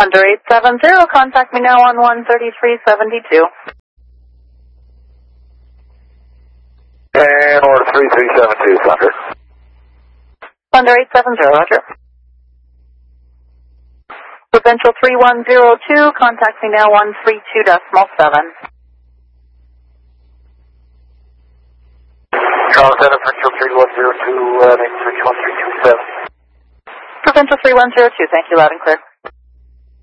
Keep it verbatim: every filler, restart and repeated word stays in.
Thunder eight seven zero, contact me now on one thirty-three seventy-two. And order three three seven two, Thunder. Thunder eight seven zero, roger. Provincial three one zero two, contact me now one three two decimal seven. Charles Center, Provincial three one zero two, uh, name three one three two seven. Provincial three one zero two, thank you, loud and clear.